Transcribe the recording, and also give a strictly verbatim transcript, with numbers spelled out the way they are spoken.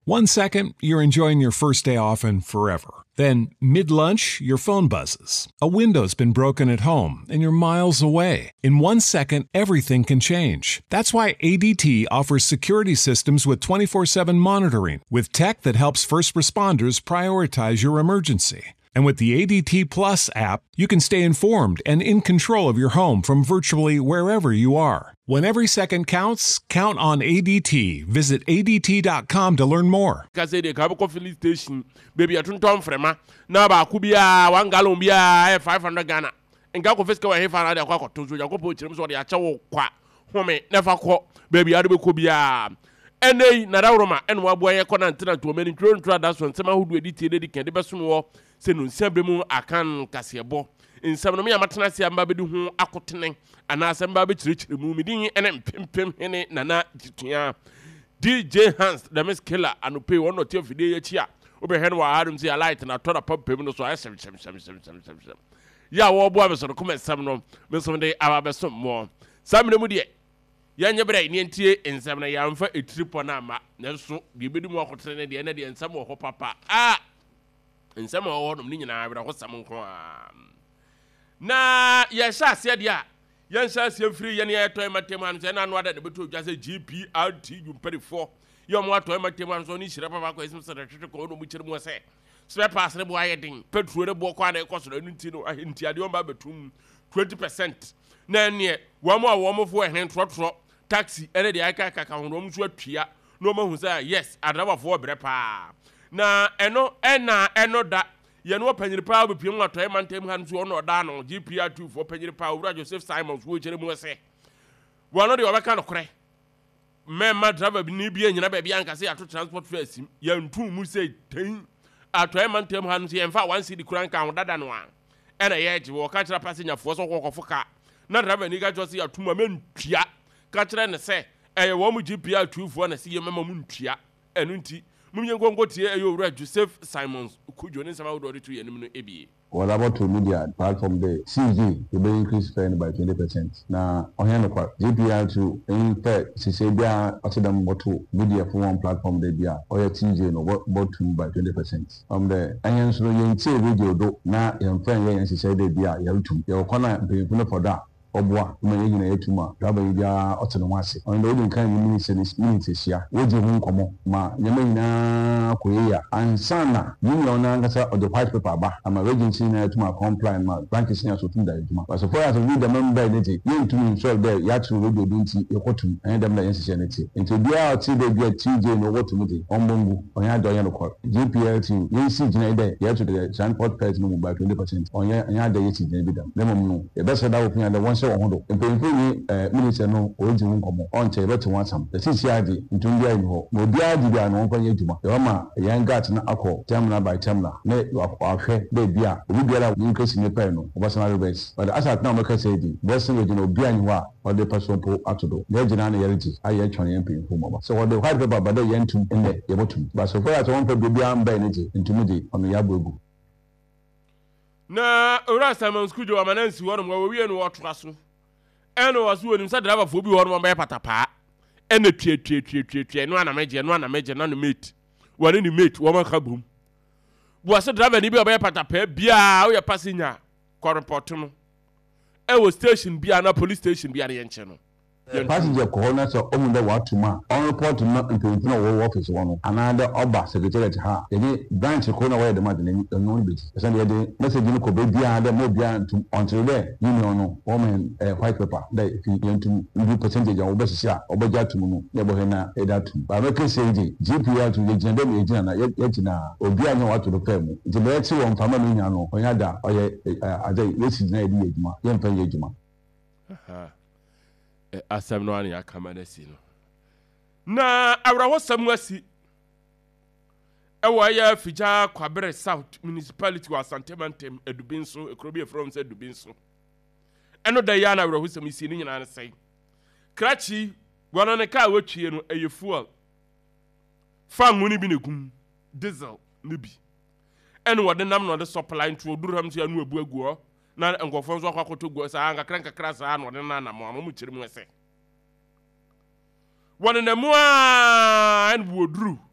One second, you're enjoying your first day off and forever. Then, mid-lunch, your phone buzzes. A window's been broken at home and you're miles away. In one second, everything can change. That's why A D T offers security systems with twenty-four seven monitoring, with tech that helps first responders prioritize your emergency. And with the A D T Plus app, you can stay informed and in control of your home from virtually wherever you are. When every second counts, count on A D T. Visit A D T dot com to learn more. Because they have a filling station, baby, a ton frema. Now, Bakubia, one gallon beer, five hundred Ghana. And Gako Fisco, I have another quack to Jacopo, or the Achawo quack. Home, never quack, baby, Adabu Kubia. And they, Nadaroma, and Waboya Conantina to a many drone traders when someone who edited can the best war, send Sebremu, Akan, Cassiabo. In some of me, Matanasi and Babidu, who Akotene, and as and Babbage rich, the Mumidi, and Pim Pim Hene, Nana, D J Hans, the Miss Killer, and who pay one or two of the day chia. Over Henry Adams, a light, and I thought a pump payment, so I said, Sam, Sam, Sam, Sam, Sam, Sam. Ya, war boys on the comment, some no, Miss Sunday, I have some more. Some of them, Yanya Bray, Nientia, and some yam for a trip on Nama, Nelson, the bidding walk of the end and some more papa. Ah, and some more of Nina, I was some. Na yes, I said, yeah. Yes, I see free any time at Temans and I wanted to just a G P R T you pay for. Your more time at Temans on each Rapapa questions that I code which it was say. Swap pass the writing, petrol the book on a cost of Nintino, I hint you between twenty percent. Nan yet, one more warm of one hand trot trot, taxi, and the Ika account room to a tria. No more who say, yes, I'd have a four brepa. Na, and no, and na, and no that. You know, penny power with Pima time and time hands one or down on G P R two for penny power, Joseph Simons, which you say. One of the other kind of cray. Mamma driver be Nibia and Yabianca say to transport first. Young two must say, ten. At time and time hands here and found one city crank out that than one. And a edge will catch a passenger for some walk of a car. Not have a nigga just see a two men tia. Catch and say, a woman G P R two for and see your mamma moon tia. And unti. Mummy go go to you read Joseph Simons, could you some out to you A B A? What about to media platform day? C G will be increased spend by twenty percent. Now, on hand G P R two, in fact, Cicabia, Oxidam Bottle, media for one platform day, or T J, no bottom by twenty percent. Um, the Onion Slow Yen say video do now, young friend, and she said they be a Yeltum. Your corner, be for that. Obwa mwenye na etuma raba ya otenwase on the odin kan minutes minutes ya woje hu nkomo ma nyama ina koyeya ansana union na ngasa of the white paper ba ama agency na etuma complain ma bank senior so tun da etuma so for as we the member neti yin tun so there ya tu radio dunti ekotum and dem na yin sise neti into dia ti de dia T J no wotum de ombongu onya do yen ko G P L T yin si gina ide ya to the transport price no by twenty percent onya onya da yiti gina bi dam dem no e be say da opinion the one so hondo empemfuni eh minister no oji nkomo onche beti wansam the C C I D ntumbi ayi ho no bia di bia no kwanye djuma e ma yan gat na akọ terminal by terminal na ahwe be bia obi bia la increase ne pay no obasana base but as at now make say di best we no bia ni wa or the person po atodo the gina na yeriti aye twon empemfu mo so what the white paper but the yentum ende yebotum but so far as one pe bia mba ni ti ntumi di ono ya bogu na ora Simons kujo amanansi wono wa wi enu otwaso eno wasu woni sa driver fo bi wono mba patapa ene tue tue tue tue tue no ana meje no ana meje na no mate wani ni mate wo man kabum bo asa driver ni bi oba patapa bia wo ya passenger ko report no e wo station bia na police station bia na yenche no passenger ko na so omu da watuma on report na mpemfu na wo office wono another oba secretariat ha yedi branch ko na wo de ma de ni no be so de message ni ko be bia da mo bia ntum until there union no woman white paper da fi yentum ndi percentage a wo be sia obaja tum no ye bo he na e da tum ba make say G P R to ye gina dem ye gina na ye gina obi anya wato do fam nti be ti won fama no nya no onya da oye adai wesi gina ye di ejuma ye mfa ye ejuma aha asem no ani akama na si no na awrawo samwasi ewa ya fija kwabere South municipality wa Santemantem Edubinso ekrobi from said Edubinso eno da ya na awrawo sam si ni nyina na sai krachi gwana ne ka wetwie no eye fuel fa nguni bi negum diesel ne bi eno wode nam no de supply to oduram so anu abu aguo na ngofo nso akwakoto go sa anga kranka krasa na ode na na mo amu chiri mu ese wona na mu a en wodru